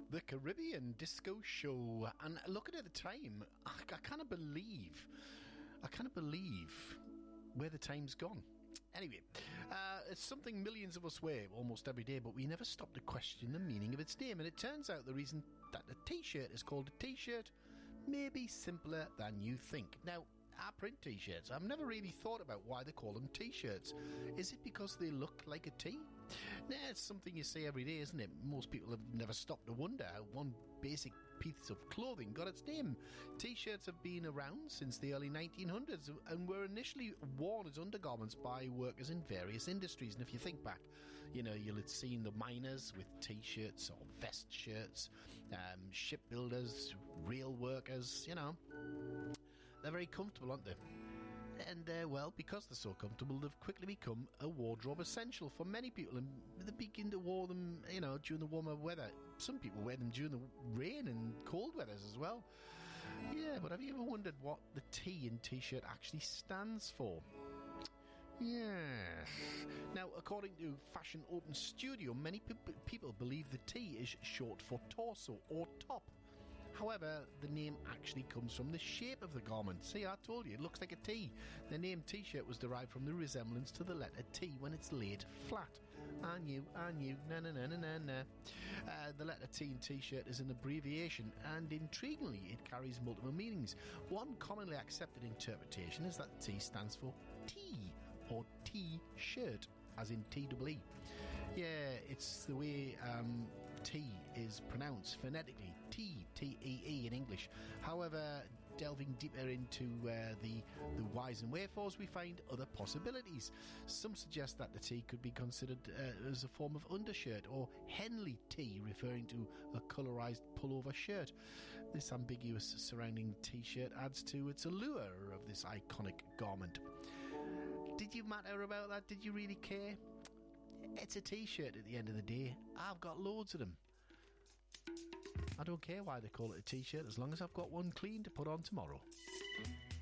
The Caribbean Disco Show. And looking at the time, I can't believe where the time's gone. Anyway, it's something millions of us wear almost every day, but we never stop to question the meaning of its name. And it turns out the reason that a T-shirt is called a T-shirt may be simpler than you think. Now, I print T-shirts. I've never really thought about why they call them T-shirts. Is it because they look like a T? Nah, it's something you see every day, isn't it? Most people have never stopped to wonder how one basic piece of clothing got its name. T-shirts have been around since the early 1900s and were initially worn as undergarments by workers in various industries. And if you think back, you'll have seen the miners with T-shirts or vest shirts, shipbuilders, rail workers, They're very comfortable, aren't they? And, because they're so comfortable, they've quickly become a wardrobe essential for many people. And they begin to wear them, during the warmer weather. Some people wear them during the rain and cold weathers as well. Yeah, but have you ever wondered what the T in T-shirt actually stands for? Yes. Now, according to Fashion Open Studio, many people believe the T is short for torso or top. However, the name actually comes from the shape of the garment. See, I told you, it looks like a T. The name T-shirt was derived from the resemblance to the letter T when it's laid flat. I knew, no. The letter T in T-shirt is an abbreviation, and intriguingly, it carries multiple meanings. One commonly accepted interpretation is that T stands for tea, or T-shirt, as in T-E-E. Yeah, it's the way T is pronounced phonetically. T-E-E in English. However, delving deeper into the whys and wherefores, we find other possibilities. Some suggest that the T could be considered as a form of undershirt, or Henley T, referring to a colourised pullover shirt. This ambiguous surrounding T-shirt adds to its allure of this iconic garment. Did you matter about that? Did you really care? It's a T-shirt at the end of the day. I've got loads of them. I don't care why they call it a T-shirt as long as I've got one clean to put on tomorrow.